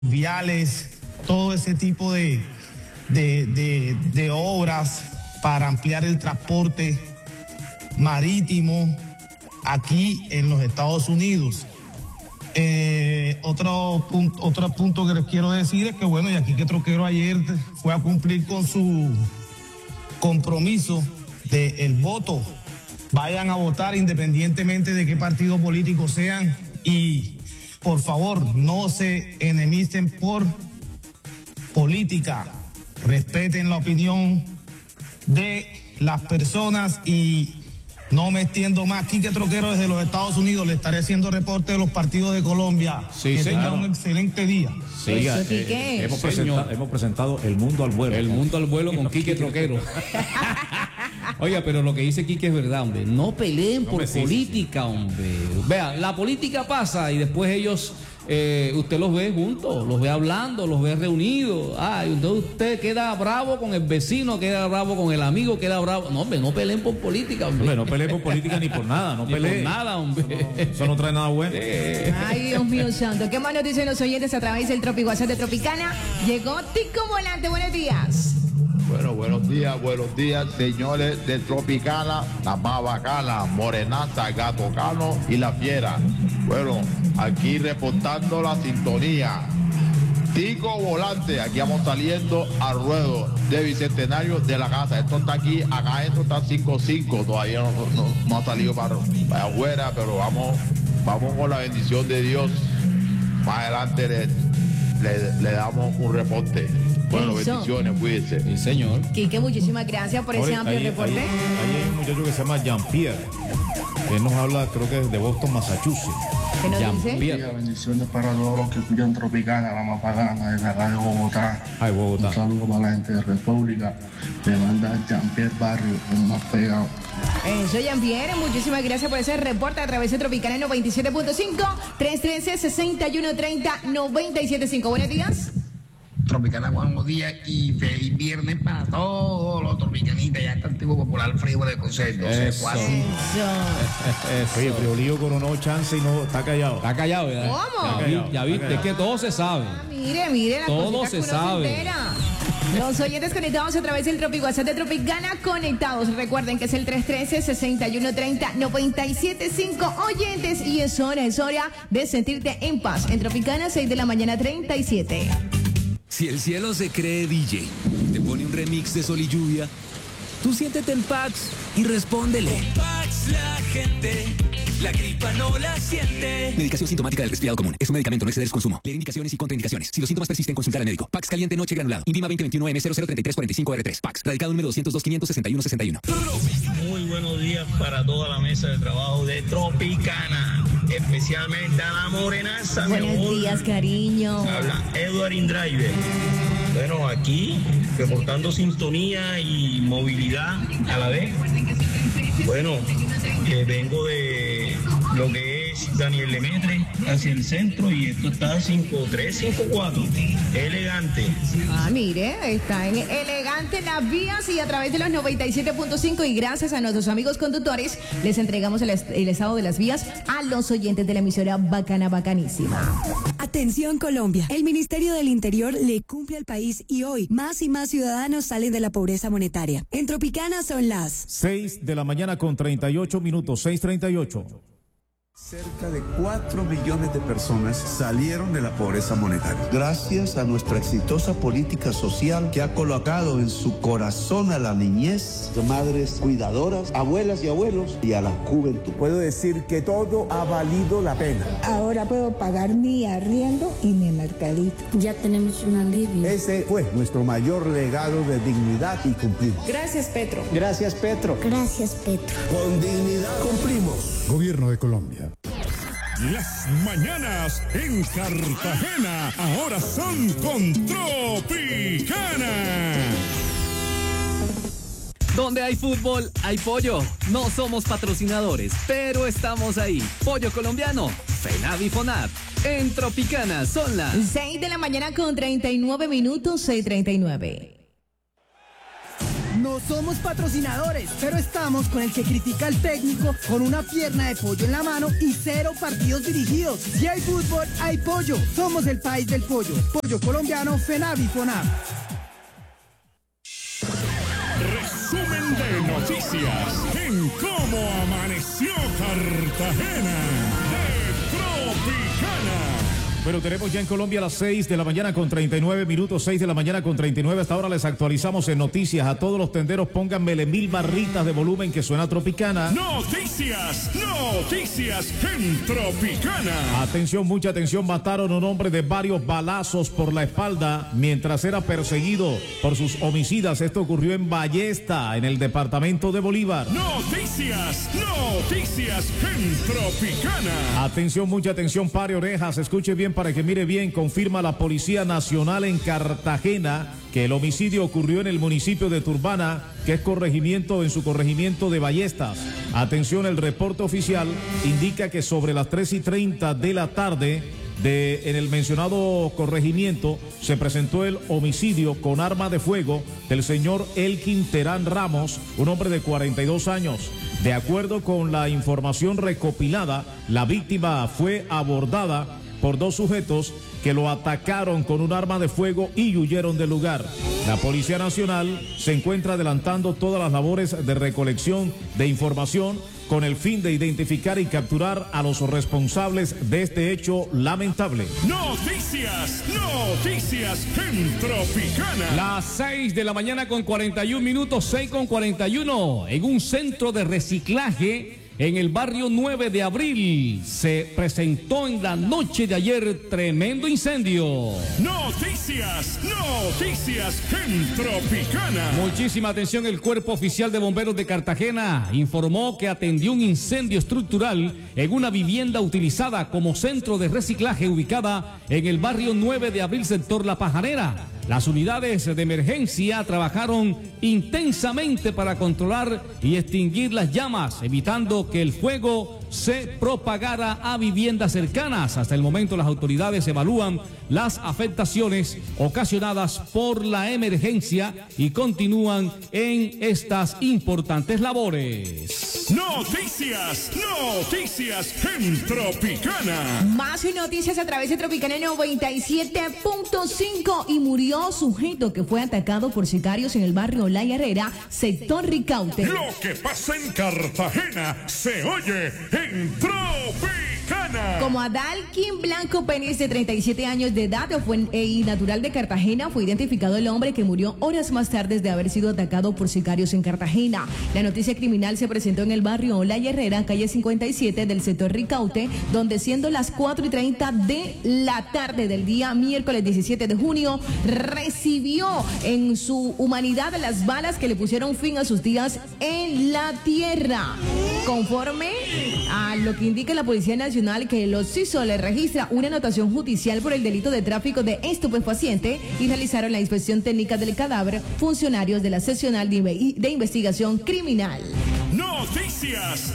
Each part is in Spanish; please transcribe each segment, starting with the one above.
viales, todo ese tipo de obras para ampliar el transporte marítimo aquí en los Estados Unidos. Otro punto que les quiero decir es que, bueno, y aquí que Troquero ayer fue a cumplir con su compromiso del voto. Vayan a votar independientemente de qué partido político sean y, por favor, no se enemisten por política. Respeten la opinión de las personas y no me extiendo más. Quique Troquero desde los Estados Unidos, le estaré haciendo reporte de los partidos de Colombia. Sí, que señor. tenga un excelente día. Sí, hemos presentado El Mundo al Vuelo. El Mundo al Vuelo con Quique Troquero. Oiga, pero lo que dice Quique es verdad, hombre. No peleen por política, hombre. Vean, la política pasa y después ellos... usted los ve juntos, los ve hablando, los ve reunidos. Entonces usted queda bravo con el vecino, queda bravo con el amigo, queda bravo. No, hombre, no peleen por política, hombre. Hombre, no peleen por política ni por nada, no peleen. Por nada, hombre. Eso no trae nada bueno. Ay, Dios mío santo. ¿Qué más nos dicen los oyentes a través del Tropic WhatsApp de Tropicana? Llegó Tico Volante, buenos días. Bueno, buenos días, señores de Tropicana, la más bacana, Morenaza, Gato Cano y La Fiera. Bueno, aquí reportando la sintonía. Tico Volante, aquí vamos saliendo al ruedo de Bicentenario de la casa. Esto está aquí, acá esto está 5-5, todavía no ha salido para afuera, pero vamos con la bendición de Dios. Más adelante le damos un reporte. Bueno, bendiciones, cuídense. Sí, señor. Quique, muchísimas gracias por ese amplio reporte. Hay un muchacho que se llama Jean-Pierre, que nos habla, creo que es de Boston, Massachusetts. ¿Qué nos dice? Bendiciones para todos los que escuchan Tropicana, la más pagana de la radio Bogotá. Ay, Bogotá. Un saludo para la gente de República. Me manda Jean-Pierre Barrio, el más pegado. Soy Jean-Pierre, muchísimas gracias por ese reporte a través de Tropicana 97.5, 313-6130-975. Buenos días. Tropicana, buenos días y feliz viernes para todos los tropicanitas. Ya está el tipo popular frío de concepto. Eso. Oye, Friolío coronó chance y no está callado. Está callado, ¿verdad? ¿Cómo? Ya viste, es que todo se sabe. Mire, la Todo se sabe. Los oyentes conectados a través del Tropic WhatsApp de Tropicana conectados. Recuerden que es el 313-6130-975 oyentes y es hora de sentirte en paz. En Tropicana, 6 de la mañana, 37. Si el cielo se cree DJ, te pone un remix de Sol y Lluvia, tú siéntete en Pax y respóndele. Con Pax la gente, la gripa no la siente. Medicación sintomática del resfriado común. Es un medicamento, no exceder su consumo. Leer indicaciones y contraindicaciones. Si los síntomas persisten, consultar al médico. Pax caliente noche granulado. INVIMA 2021-M003345R3. Pax. Radicado número 202-561-61. Muy buenos días para toda la mesa de trabajo de Tropicana. Especialmente a la morenaza. Buenos días, cariño. Habla Edward Indriver. Bueno, aquí reportando sintonía y movilidad a la vez. Bueno, vengo de lo que es Daniel Lemaitre hacia el centro y esto está 5354. Elegante. Mire, está en elegante las vías y a través de los 97.5 y gracias a nuestros amigos conductores les entregamos el estado de las vías a los oyentes de la emisora Bacana Bacanísima. Atención Colombia, el Ministerio del Interior le cumple al país y hoy más y más ciudadanos salen de la pobreza monetaria. En Tropicana son las 6 de la mañana con 38 minutos, 6:38. Cerca de 4 millones de personas salieron de la pobreza monetaria. Gracias a nuestra exitosa política social que ha colocado en su corazón a la niñez, a madres cuidadoras, abuelas y abuelos y a la juventud. Puedo decir que todo ha valido la pena. Ahora puedo pagar mi arriendo y mi mercadito. Ya tenemos un alivio. Ese fue nuestro mayor legado de dignidad y cumplimos. Gracias, Petro. Gracias, Petro. Gracias, Petro. Con dignidad cumplimos. Gobierno de Colombia. Las mañanas en Cartagena ahora son con Tropicana. Donde hay fútbol, hay pollo. No somos patrocinadores, pero estamos ahí. Pollo colombiano, FENAVI FONAP. En Tropicana son las 6 de la mañana con 39 minutos, 6:39. No somos patrocinadores, pero estamos con el que critica al técnico con una pierna de pollo en la mano y 0 partidos dirigidos. Si hay fútbol, hay pollo. Somos el país del pollo. Pollo colombiano, FENAVI, FONAV. Resumen de noticias en cómo amaneció Cartagena de Tropicana. Pero tenemos ya en Colombia las 6 de la mañana con 39 minutos, 6 de la mañana con 39. Hasta ahora les actualizamos en noticias. A todos los tenderos, pónganmele 1000 barritas de volumen que suena Tropicana. Noticias en Tropicana. Atención, mucha atención. Mataron a un hombre de varios balazos por la espalda mientras era perseguido por sus homicidas. Esto ocurrió en Ballesta, en el departamento de Bolívar. Noticias en Tropicana. Atención, mucha atención. Pare orejas, escuche bien para que mire bien. Confirma la Policía Nacional en Cartagena que el homicidio ocurrió en el municipio de Turbana, que es en su corregimiento de Ballestas. Atención, el reporte oficial indica que sobre las 3:30 de la tarde en el mencionado corregimiento se presentó el homicidio con arma de fuego del señor Elkin Terán Ramos, un hombre de 42 años. De acuerdo con la información recopilada, la víctima fue abordada por 2 sujetos que lo atacaron con un arma de fuego y huyeron del lugar. La Policía Nacional se encuentra adelantando todas las labores de recolección de información con el fin de identificar y capturar a los responsables de este hecho lamentable. Noticias en Tropicana. Las 6 de la mañana con 41 minutos, 6 con 41. En un centro de reciclaje en el barrio 9 de abril se presentó en la noche de ayer tremendo incendio. Noticias en Tropicana. Muchísima atención. El Cuerpo Oficial de Bomberos de Cartagena informó que atendió un incendio estructural en una vivienda utilizada como centro de reciclaje ubicada en el barrio 9 de abril, sector La Pajarera. Las unidades de emergencia trabajaron intensamente para controlar y extinguir las llamas, evitando que el fuego se propagara a viviendas cercanas. Hasta el momento las autoridades evalúan las afectaciones ocasionadas por la emergencia y continúan en estas importantes labores. Noticias en Tropicana. Más noticias a través de Tropicana 97.5. Y murió sujeto que fue atacado por sicarios en el barrio La Herrera, sector Ricaute. Lo que pasa en Cartagena se oye en Tropicana. Como Adalkin Blanco Pérez, de 37 años de edad y natural de Cartagena, fue identificado el hombre que murió horas más tarde de haber sido atacado por sicarios en Cartagena. La noticia criminal se presentó en el barrio La Herrera, calle 57 del sector Ricaute, donde siendo las 4:30 de la tarde del día miércoles 17 de junio, recibió en su humanidad las balas que le pusieron fin a sus días en la tierra. Conforme a lo que indica la Policía Nacional, que los CISO le registra una anotación judicial por el delito de tráfico de estupefaciente y realizaron la inspección técnica del cadáver funcionarios de la seccional de investigación criminal. Noticias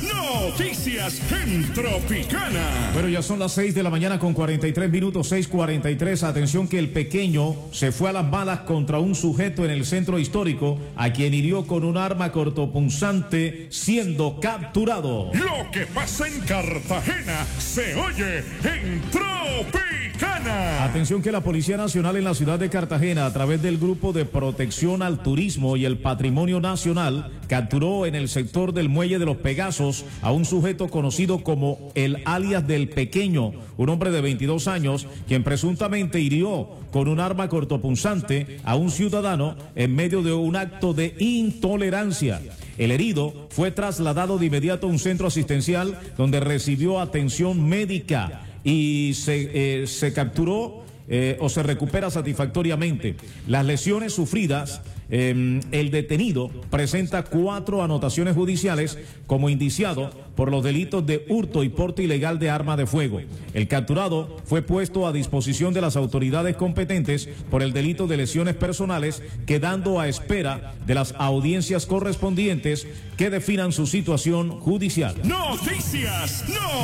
en Tropicana. Bueno, ya son las 6 de la mañana con 43 minutos, 6:43. Atención que el pequeño se fue a las balas contra un sujeto en el centro histórico, a quien hirió con un arma cortopunzante, siendo capturado. Lo que pasa en Cartagena se oye en Tropicana. Atención que la Policía Nacional en la ciudad de Cartagena, a través del Grupo de Protección al Turismo y el Patrimonio Nacional, capturó en el sector del Muelle de los Pegasos a un sujeto conocido como el alias del Pequeño, un hombre de 22 años, quien presuntamente hirió con un arma cortopunzante a un ciudadano en medio de un acto de intolerancia. El herido fue trasladado de inmediato a un centro asistencial donde recibió atención médica y se capturó o se recupera satisfactoriamente. Las lesiones sufridas, el detenido presenta 4 anotaciones judiciales como indiciado por los delitos de hurto y porte ilegal de arma de fuego. El capturado fue puesto a disposición de las autoridades competentes por el delito de lesiones personales, quedando a espera de las audiencias correspondientes que definan su situación judicial. Noticias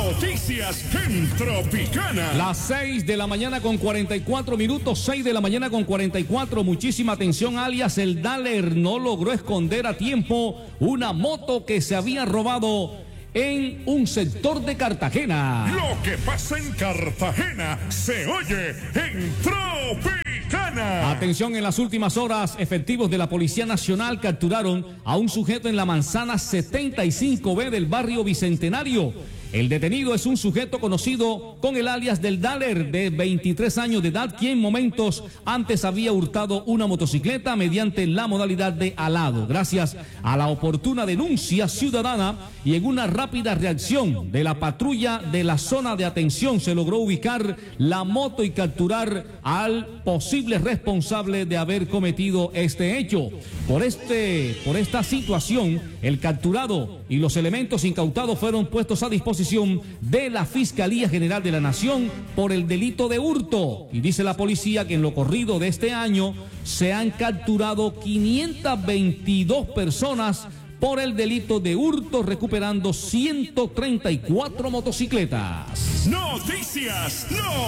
en Tropicana. Las 6 de la mañana con 44 minutos, 6 de la mañana con 44. Muchísima atención, alias el del Daler no logró esconder a tiempo una moto que se había robado en un sector de Cartagena. Lo que pasa en Cartagena se oye en Tropicana. Atención, en las últimas horas, efectivos de la Policía Nacional capturaron a un sujeto en la manzana 75B del barrio Bicentenario. El detenido es un sujeto conocido con el alias del Daler, de 23 años de edad, quien momentos antes había hurtado una motocicleta mediante la modalidad de alado. Gracias a la oportuna denuncia ciudadana y en una rápida reacción de la patrulla de la zona de atención, se logró ubicar la moto y capturar al posible responsable de haber cometido este hecho. Por esta situación, el capturado y los elementos incautados fueron puestos a disposición de la Fiscalía General de la Nación por el delito de hurto. Y dice la policía que en lo corrido de este año se han capturado 522 personas por el delito de hurto, recuperando 134 motocicletas. Noticias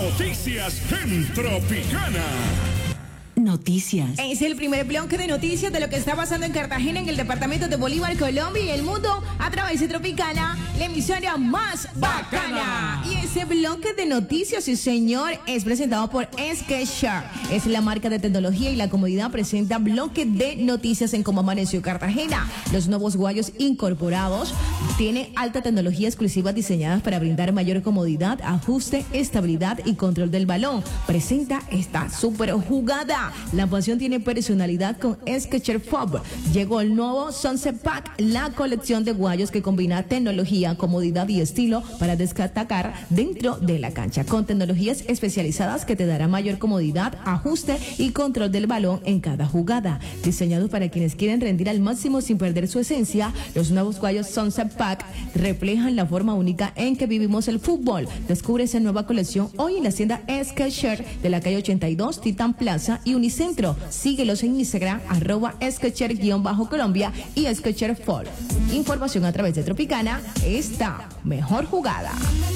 en Tropicana. Noticias. Es el primer bloque de noticias de lo que está pasando en Cartagena, en el departamento de Bolívar, Colombia y el mundo, a través de Tropicana, la emisora más bacana. Y ese bloque de noticias, sí señor, es presentado por Skechers. Es la marca de tecnología y la comodidad. Presenta bloque de noticias en Cómo Amaneció Cartagena. Los nuevos guayos incorporados tienen alta tecnología exclusiva diseñadas para brindar mayor comodidad, ajuste, estabilidad y control del balón. Presenta esta super jugada. La pasión tiene personalidad con Skechers Fob. Llegó el nuevo Sunset Pack, la colección de guayos que combina tecnología, comodidad y estilo para destacar dentro de la cancha, con tecnologías especializadas que te dará mayor comodidad, ajuste y control del balón en cada jugada. Diseñados para quienes quieren rendir al máximo sin perder su esencia, los nuevos guayos Sunset Pack reflejan la forma única en que vivimos el fútbol. Descubre esa nueva colección hoy en la tienda Skechers de la calle 82, Titan Plaza y Unicentro. Síguelos en Instagram, @Skechers_Colombia y Skechers Fall. Información a través de Tropicana, esta mejor jugada.